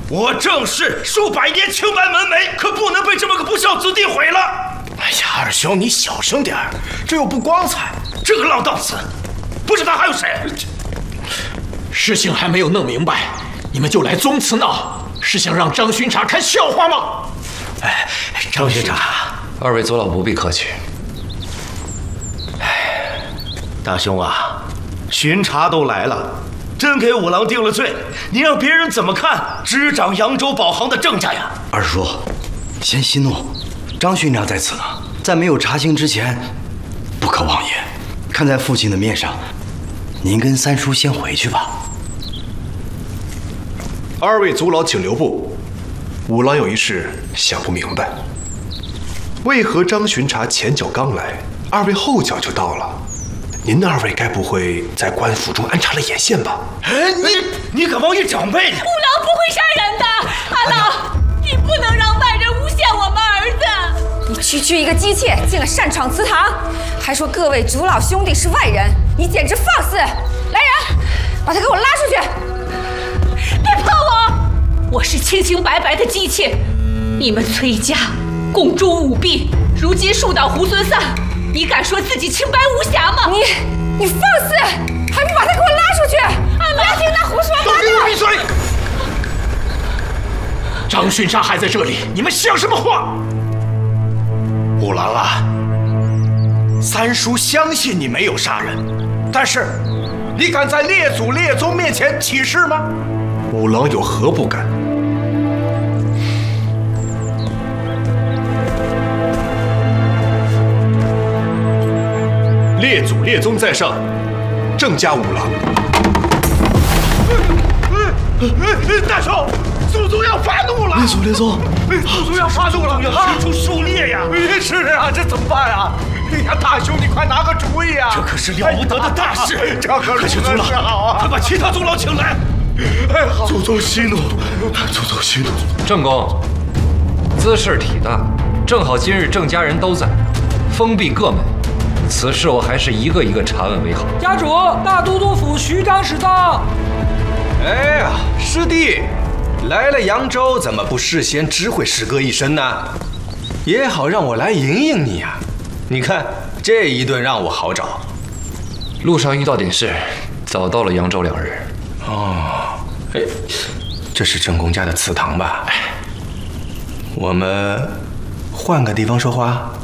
我郑氏数百年清白门楣，可不能被这么个不孝子弟毁了。 哎呀，二兄，你小声点儿，这又不光彩。 这个浪荡子，不是他还有谁？ 事情还没有弄明白，你们就来宗祠闹，是想让张巡查看笑话吗？ 哎，张巡查， 二位左老不必客气。 大兄啊，巡查都来了，真给五郎定了罪，你让别人怎么看执掌扬州宝行的郑家呀？ 二叔，先息怒，张巡查在此呢，在没有查清之前，不可妄言。看在父亲的面上，您跟三叔先回去吧。 二位族老请留步，五郎有一事想不明白，为何张巡查前脚刚来，二位后脚就到了？您二位该不会在官府中安插了眼线吧？ 哎，你可忘记长辈呢！ 五郎不会杀人的，阿郎，你不能让外人诬陷我们儿子。 你区区一个姬妾进了擅闯祠堂，还说各位族老兄弟是外人，你简直放肆！来人，把他给我拉出去！ 别碰我！我是清清白白的姬妾，你们崔家共诛5婢，如今树倒猢狲散。你敢说自己清白无瑕吗？ 你放肆！还不把他给我拉出去！不要听他胡说八道！ 闭嘴！张巡查还在这里，你们像什么话？ 五郎啊，三叔相信你没有杀人，但是你敢在列祖列宗面前起誓吗？ 五郎有何不敢？列祖列宗在上，郑家五郎。 大兄，祖宗要发怒了！ 列祖列宗， 祖宗要发怒了，要使出狩猎呀！ 是啊，这怎么办啊？哎呀，大兄，你快拿个主意啊！ 这可是了不得的大事！ 这可快请族老好啊！快把其他族老请来！ 哎，好。 祖宗息怒，祖宗息怒。 郑公，兹事体大，正好今日郑家人都在，封闭各门。此事我还是一个一个查问为好。 家主，大都督府徐章使到。 哎呀，师弟，来了扬州，怎么不事先知会师哥一声呢？也好让我来迎迎你呀。你看这一顿让我好找。 路上遇到点事，早到了扬州2日。 哦，哎，这是郑公家的祠堂吧？我们换个地方说话。